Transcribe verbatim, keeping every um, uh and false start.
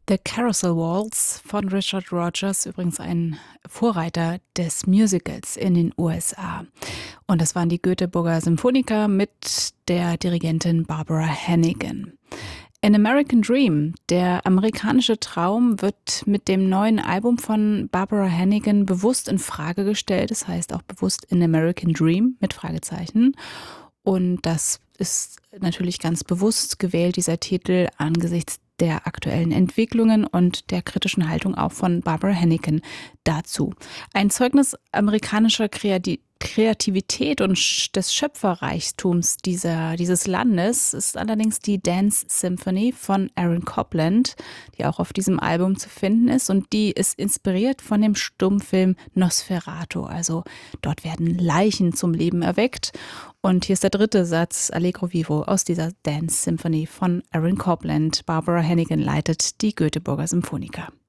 The Carousel Waltz von Richard Rodgers, übrigens ein Vorreiter des Musicals in den U S A. Und das waren die Göteborger Symphoniker mit der Dirigentin Barbara Hannigan. An American Dream, der amerikanische Traum, wird mit dem neuen Album von Barbara Hannigan bewusst in Frage gestellt. Das heißt auch bewusst An American Dream mit Fragezeichen. Und das ist natürlich ganz bewusst gewählt, dieser Titel, angesichts der aktuellen Entwicklungen und der kritischen Haltung auch von Barbara Hannigan dazu. Ein Zeugnis amerikanischer Kreativität Kreativität und des Schöpferreichtums dieser, dieses Landes ist allerdings die Dance Symphony von Aaron Copland, die auch auf diesem Album zu finden ist, und die ist inspiriert von dem Stummfilm Nosferatu. Also dort werden Leichen zum Leben erweckt. Und hier ist der dritte Satz, Allegro Vivo, aus dieser Dance Symphony von Aaron Copland. Barbara Hannigan leitet die Göteborger Symphoniker.